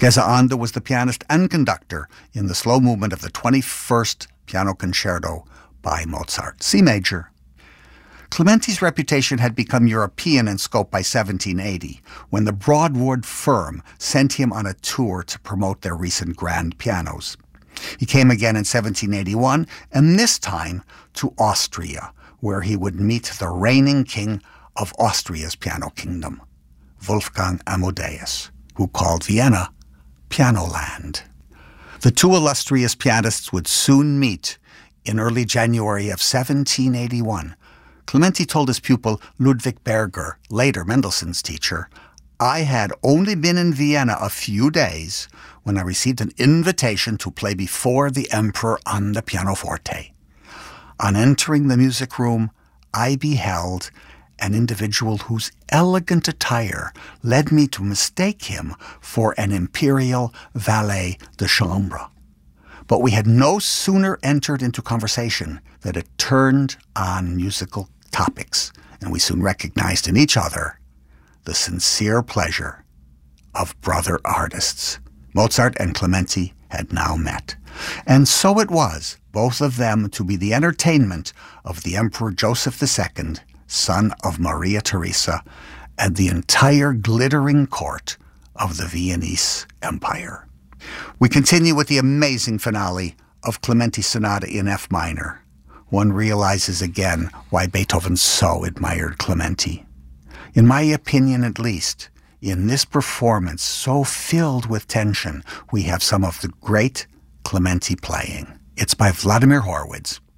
Anda was the pianist and conductor in the slow movement of the 21st Piano Concerto by Mozart, C major. Clementi's reputation had become European in scope by 1780, when the Broadwood firm sent him on a tour to promote their recent grand pianos. He came again in 1781, and this time to Austria, where he would meet the reigning king of Austria's piano kingdom, Wolfgang Amadeus, who called Vienna Pianoland. The two illustrious pianists would soon meet in early January of 1781. Clementi told his pupil Ludwig Berger, later Mendelssohn's teacher, "I had only been in Vienna a few days when I received an invitation to play before the emperor on the pianoforte. On entering the music room, I beheld an individual whose elegant attire led me to mistake him for an imperial valet de chambre. But we had no sooner entered into conversation than it turned on musical topics, and we soon recognized in each other the sincere pleasure of brother artists." Mozart and Clementi had now met. And so it was, both of them to be the entertainment of the Emperor Joseph II, son of Maria Theresa, and the entire glittering court of the Viennese Empire. We continue with the amazing finale of Clementi's Sonata in F minor. One realizes again why Beethoven so admired Clementi. In my opinion, at least, in this performance so filled with tension, we have some of the great Clementi playing. It's by Vladimir Horowitz.